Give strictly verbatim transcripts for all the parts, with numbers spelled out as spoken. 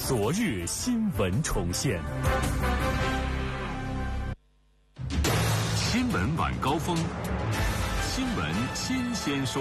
昨日新闻重现。新闻晚高峰，新闻新鲜说。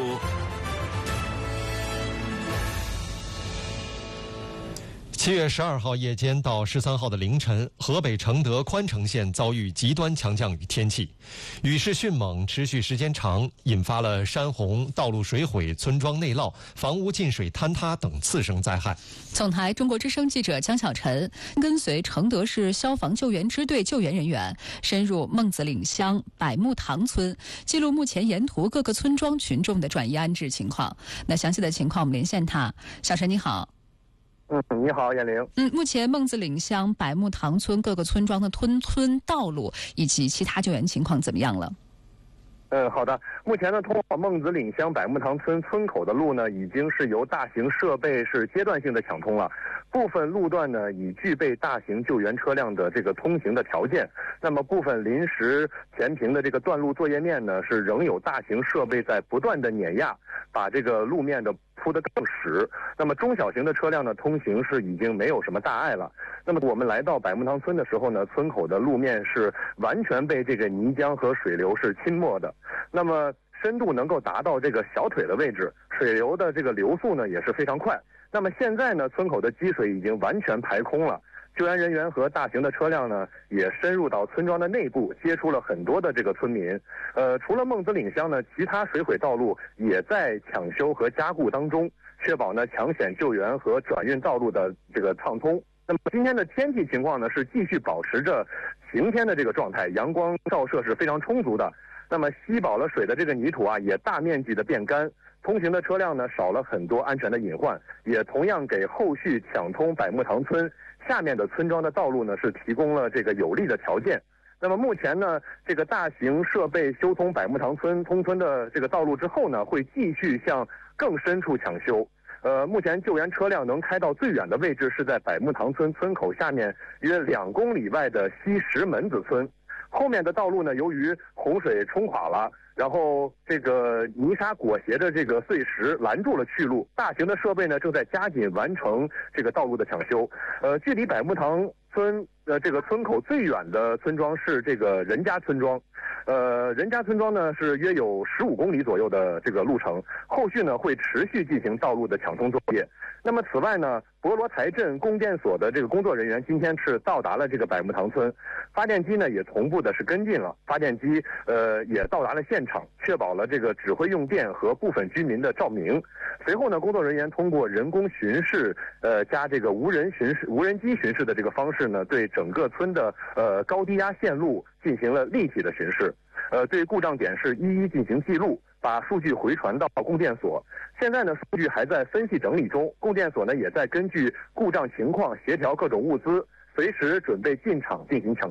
七月十二号夜间到十三号的凌晨，河北承德宽城县遭遇极端强降雨天气，雨势迅猛，持续时间长，引发了山洪、道路水毁、村庄内涝、房屋进水坍塌等次生灾害。 总台中国之声记者江小晨跟随承德市消防救援支队救援人员深入孟子岭乡百木塘村，记录目前沿途各个村庄群众的转移安置情况。那详细的情况我们连线他。小晨你好。 嗯，你好，燕玲。 嗯，目前孟子岭乡百木塘村各个村庄的村村道路以及其他救援情况怎么样了？ 嗯，好的。目前呢，通往孟子岭乡百木塘村村口的路呢，已经是由大型设备是阶段性的抢通了。部分路段呢，已具备大型救援车辆的这个通行的条件。那么部分临时填平的这个段路作业面呢，是仍有大型设备在不断的碾压，把这个路面的铺得更实。那么中小型的车辆呢，通行是已经没有什么大碍了。那么我们来到百木塘村的时候呢，村口的路面是完全被这个泥浆和水流是浸没的。那么深度能够达到这个小腿的位置，水流的这个流速呢也是非常快。那么现在呢，村口的积水已经完全排空了。救援人员和大型的车辆呢，也深入到村庄的内部，接触了很多的这个村民。呃，除了孟子岭乡呢，其他水毁道路也在抢修和加固当中，确保呢抢险救援和转运道路的这个畅通。那么今天的天气情况呢，是继续保持着晴天的这个状态，阳光照射是非常充足的。那么吸饱了水的这个泥土啊，也大面积的变干。通行的车辆呢，少了很多安全的隐患，也同样给后续抢通百木塘村下面的村庄的道路呢，是提供了这个有利的条件。那么目前呢，这个大型设备修通百木塘村通村的这个道路之后呢，会继续向更深处抢修。呃，目前救援车辆能开到最远的位置是在百木塘村村口下面约两公里外的西石门子村。后面的道路呢，由于洪水冲垮了，然后这个泥沙裹挟着这个碎石拦住了去路，大型的设备呢正在加紧完成这个道路的抢修。呃，距离百木塘村呃这个村口最远的村庄是这个任家村庄，呃任家村庄呢是约有十五公里左右的这个路程，后续呢会持续进行道路的抢通作业。那么此外呢，博罗台镇供电所的这个工作人员今天是到达了这个百木塘村，发电机呢也同步的是跟进了，发电机呃也到达了现场，确保了这个指挥用电和部分居民的照明。随后呢，工作人员通过人工巡视，呃加这个无人巡视、无人机巡视的这个方式呢，对整个村的呃高低压线路进行了立体的巡视，呃对故障点是一一进行记录，把数据回传到供电所。现在呢，数据还在分析整理中，供电所呢也在根据故障情况协调各种物资，随时准备进场进行抢。